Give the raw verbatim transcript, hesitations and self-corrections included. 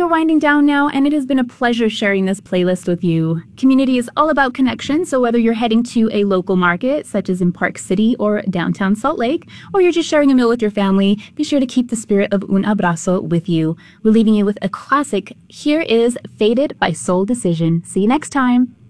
we are winding down now, and it has been a pleasure sharing this playlist with you. Community is all about connection, so whether you're heading to a local market, such as in Park City or downtown Salt Lake, or you're just sharing a meal with your family, be sure to keep the spirit of Un Abrazo with you. We're leaving you with a classic. Here is Faded by Soul Decision. See you next time.